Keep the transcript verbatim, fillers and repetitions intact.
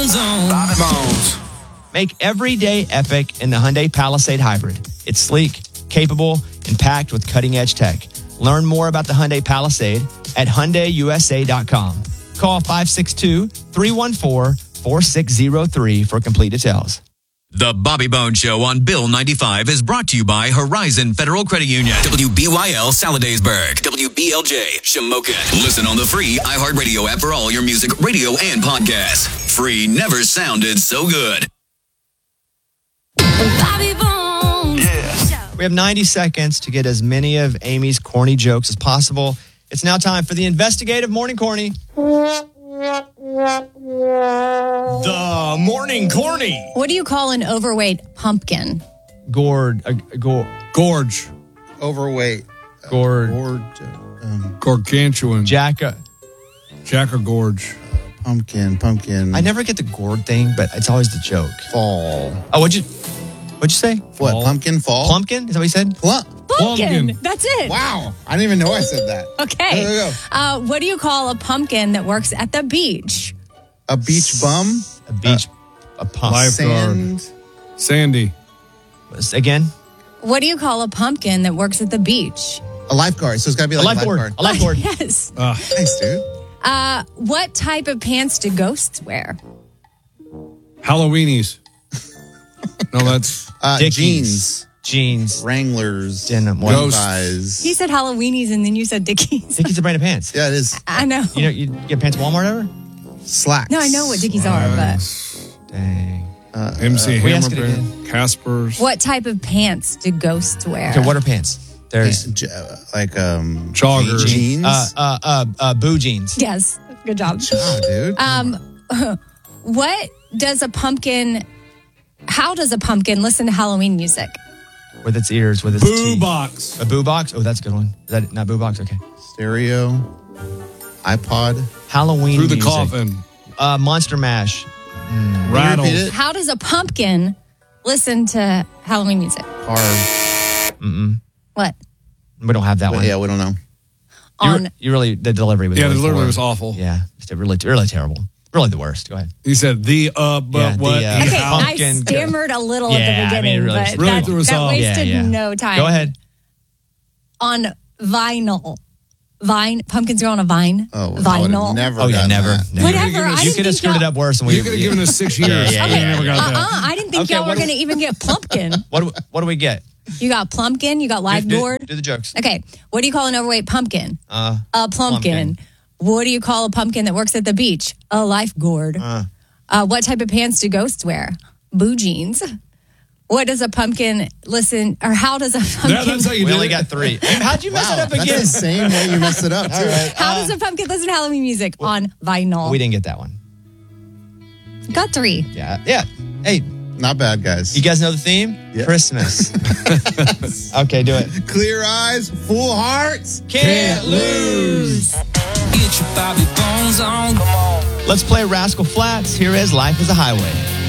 Bobby Bones. Make every day epic in the Hyundai Palisade Hybrid. It's sleek, capable, and packed with cutting-edge tech. Learn more about the Hyundai Palisade at Hyundai U S A dot com. Call five six two, three one four, four six zero three for complete details. The Bobby Bones Show on Bill ninety-five is brought to you by Horizon Federal Credit Union. W B Y L Saladasburg. W B L J Shamokin. Listen on the free iHeartRadio app for all your music, radio, and podcasts. Free never sounded so good. Bobby Bones. Yeah. We have ninety seconds to get as many of Amy's corny jokes as possible. It's now time for the investigative morning corny. The morning corny. What do you call an overweight pumpkin? Gourd. Uh, go, Gorge. Overweight. gourd. Gourd. Um, Gargantuan. Jack. Uh, Jack or Gorge. pumpkin. Pumpkin. I never get the gourd thing, but it's always the joke. Fall. Oh, what'd you, what'd you say? What? Fall. Pumpkin fall? Plumpkin? Is that what you said? Plum. Pumpkin. Pumpkin. That's it. Wow. I didn't even know I said that. Okay. There we go. Uh, what do you call a pumpkin that works at the beach? A beach bum. A beach. a pump. Lifeguard. Sand. Sandy. Again? What do you call a pumpkin that works at the beach? A lifeguard. So it's got to be A like lifeboard. a lifeguard. A lifeboard. Yes. Uh, Nice, dude. Uh, what type of pants do ghosts wear? Halloweenies. No, that's Uh, Dickies. jeans. Jeans. Wranglers. Denim. Ghost. Levi's. He said Halloweenies and then you said Dickies. Dickies a brand of pants. Yeah, it is. I know. You know, you get pants at Walmart ever? Slacks. No, I know what Dickies are, but Dang. M C we ask Hammer it Band. Casper's. what type of pants do ghosts wear? Okay, what are pants? There's J- like um Joggers. jeans. uh, uh, uh, uh, boo jeans. Yes. Good job. oh, dude. Um, what does a pumpkin, how does a pumpkin listen to Halloween music? With its ears, with its Boo teeth. box. A boo box? Oh, that's a good one. Is that not boo box? Okay. Stereo. iPod. Halloween Through the music. coffin. Uh, Monster Mash. Rattles. repeat it? How does a pumpkin listen to Halloween music? Car. Mm-mm. What? We don't have that one. Yeah, we don't know. You, On you really, the delivery was Yeah, the really delivery poor. was awful. Yeah, it's really, really terrible. Really the worst. Go ahead. He said the uh, but Yeah, the, what? uh, he Okay, how- I pumpkin- stammered a little Yeah, at the I mean, beginning, really- but really that, threw us that off. wasted Yeah, yeah. no time. Go ahead. On vinyl. Vine. Pumpkins are on a vine. Oh, I would've vinyl. never Oh, yeah, gotten never. that. never. Whatever. You could've I You didn't could have think screwed it y'all- up worse than we You could have given us six years. Yeah, yeah, We yeah, never yeah. got Uh-uh. that. I didn't think Okay, y'all were what do going to we- even get Plumpkin. What do, what do we get? You got Plumpkin. You got Do, Live do, Gourd. do the jokes. Okay. What do you call an overweight pumpkin? Uh, A plumpkin. Plumpkin. What do you call a pumpkin that works at the beach? A life gourd. Uh. Uh, what type of pants do ghosts wear? Boo jeans. What does a pumpkin listen, or how does a pumpkin? Yeah, that's how you we did only it. got three. How'd you mess Wow, it up that's again? the same way you messed it up, too. All right. how uh, does a pumpkin listen to Halloween music on vinyl? We didn't get that one. Got three. Yeah. Yeah. Hey, Not bad, guys. you guys know the theme? Yeah. Christmas. Okay, do it. Clear eyes, full hearts. Can't lose. Get your Bobby Bones on. Let's play Rascal Flats. Here is Life is a Highway.